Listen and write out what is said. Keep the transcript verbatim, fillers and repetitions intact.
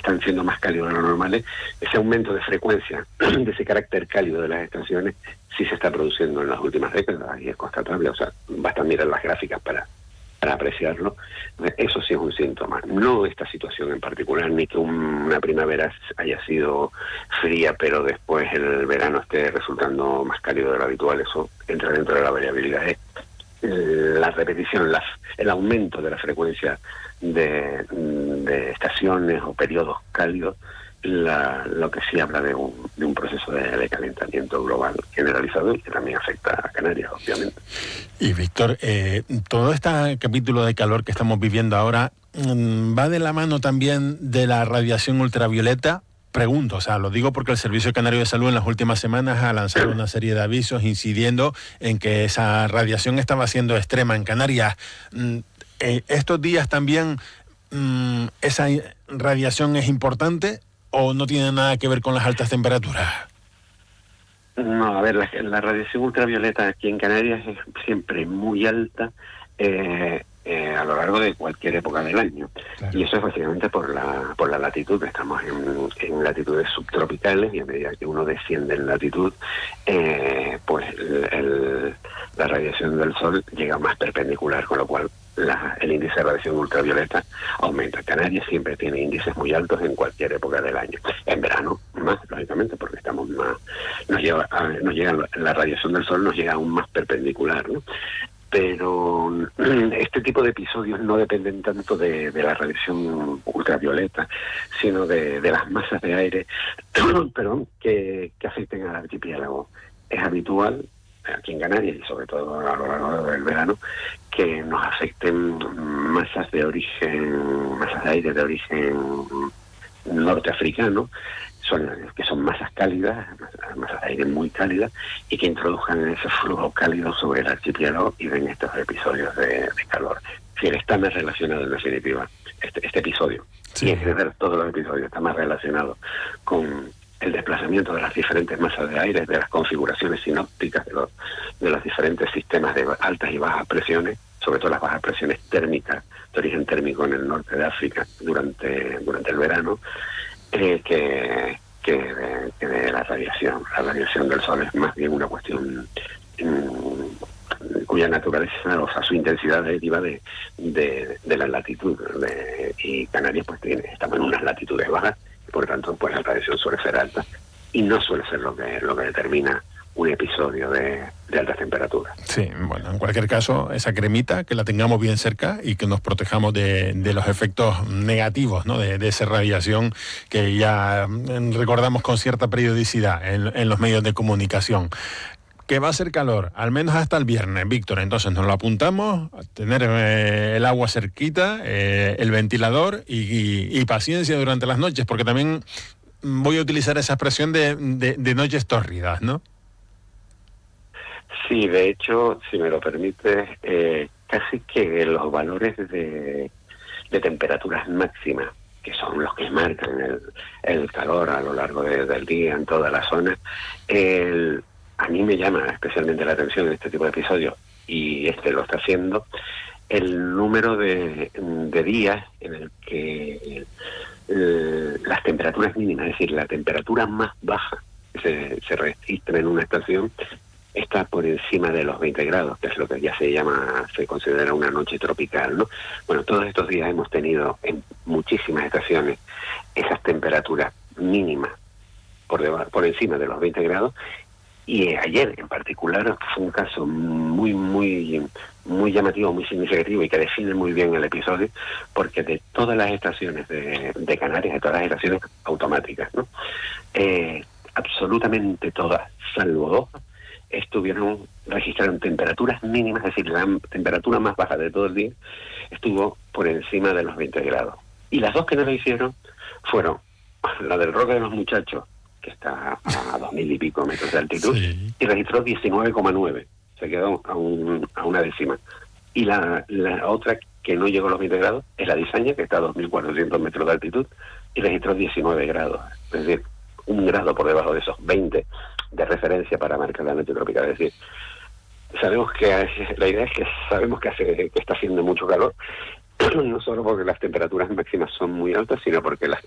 están siendo más cálidos de lo normales, ese aumento de frecuencia, de ese carácter cálido de las estaciones, sí se está produciendo en las últimas décadas y es constatable. O sea, basta mirar las gráficas para, para apreciarlo. Eso sí es un síntoma. No esta situación en particular, ni que un, una primavera haya sido fría, pero después el verano esté resultando más cálido de lo habitual. Eso entra dentro de la variabilidad. Es la repetición, la, el aumento de la frecuencia de, de estaciones o periodos cálidos, la, lo que sí habla de un, de un proceso de, de calentamiento global generalizado y que también afecta a Canarias, obviamente. Y Víctor, eh, todo este capítulo de calor que estamos viviendo ahora mmm, va de la mano también de la radiación ultravioleta. Pregunto, o sea, lo digo porque el Servicio Canario de Salud en las últimas semanas ha lanzado una serie de avisos incidiendo en que esa radiación estaba siendo extrema en Canarias. Eh, ¿Estos días también mm, esa radiación es importante o no tiene nada que ver con las altas temperaturas? No, a ver, la, la radiación ultravioleta aquí en Canarias es siempre muy alta, eh, Eh, a lo largo de cualquier época del año. Claro. Y eso es básicamente por la por la latitud. Estamos en, en latitudes subtropicales y a medida que uno desciende en latitud, eh, pues el, el, la radiación del sol llega más perpendicular, con lo cual la, el índice de radiación ultravioleta aumenta. Canarias siempre tiene índices muy altos en cualquier época del año. En verano más, lógicamente, porque estamos más nos lleva a, nos llega la radiación del sol nos llega aún más perpendicular, ¿no? Pero este tipo de episodios no dependen tanto de, de la radiación ultravioleta, sino de, de las masas de aire perdón, que, que afecten al archipiélago. Es habitual aquí en Canarias y sobre todo a lo largo del verano que nos afecten masas de origen, masas de aire de origen norteafricano, son, que son masas cálidas, masas de aire muy cálidas, y que introduzcan ese flujo cálido sobre el archipiélago y ven estos episodios de, de calor. Si está más relacionado, en definitiva, este, este episodio, sí. Y en general todos los episodios, está más relacionado con el desplazamiento de las diferentes masas de aire, de las configuraciones sinópticas de los, de los diferentes sistemas de altas y bajas presiones, sobre todo las bajas presiones térmicas, de origen térmico en el norte de África durante, durante el verano, eh, que, que, de, que de la radiación. La radiación del sol es más bien una cuestión mmm, cuya naturaleza, o sea, su intensidad deriva de, de, de la latitud. De, y Canarias pues tiene, estamos en unas latitudes bajas, y por tanto pues la radiación suele ser alta, y no suele ser lo que, lo que determina un episodio de, de altas temperaturas. Sí, bueno, en cualquier caso, esa cremita, que la tengamos bien cerca y que nos protejamos de, de los efectos negativos, ¿no? de, de esa radiación que ya recordamos con cierta periodicidad en, en los medios de comunicación. Que va a ser calor, al menos hasta el viernes, Víctor. Entonces nos lo apuntamos, a tener eh, el agua cerquita, eh, el ventilador y, y, y paciencia durante las noches, porque también voy a utilizar esa expresión de, de, de noches tórridas, ¿no? Sí, de hecho, si me lo permite, eh, casi que los valores de, de temperaturas máximas, que son los que marcan el, el calor a lo largo de, del día en toda la zona, el, a mí me llama especialmente la atención en este tipo de episodios, y este lo está haciendo, el número de, de días en el que eh, las temperaturas mínimas, es decir, la temperatura más baja que se, se registra en una estación, está por encima de los veinte grados, que es lo que ya se llama, se considera una noche tropical, ¿no? Bueno, todos estos días hemos tenido en muchísimas estaciones esas temperaturas mínimas por, debajo, por encima de los veinte grados, y ayer en particular fue un caso muy, muy, muy llamativo, muy significativo y que define muy bien el episodio, porque de todas las estaciones de, de Canarias, de todas las estaciones automáticas, ¿no? Eh, absolutamente todas, salvo dos, estuvieron, registraron temperaturas mínimas, es decir, la temperatura más baja de todo el día estuvo por encima de los veinte grados. Y las dos que no lo hicieron fueron la del Roque de los Muchachos, que está a dos mil y pico metros de altitud, sí, y registró diecinueve coma nueve, se quedó a, un, a una décima. Y la, la otra que no llegó a los veinte grados es la Disaña, que está a dos mil cuatrocientos metros de altitud, y registró diecinueve grados, es decir, un grado por debajo de esos veinte de referencia para marcar la noche tropical. Es decir, sabemos que la idea es que sabemos que hace que está haciendo mucho calor, no solo porque las temperaturas máximas son muy altas, sino porque las